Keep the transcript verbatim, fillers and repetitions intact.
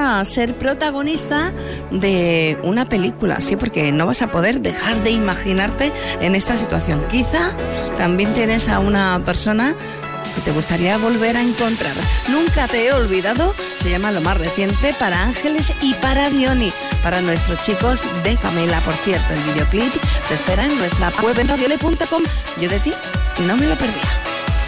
a ser protagonista de una película, sí, porque no vas a poder dejar de imaginarte en esta situación. Quizá también tienes a una persona que te gustaría volver a encontrar. Nunca te he olvidado, se llama lo más reciente para Ángeles y para Diony, para nuestros chicos de Camela. Por cierto, el videoclip te espera en nuestra web en radiole punto com. Yo de ti no me lo perdía.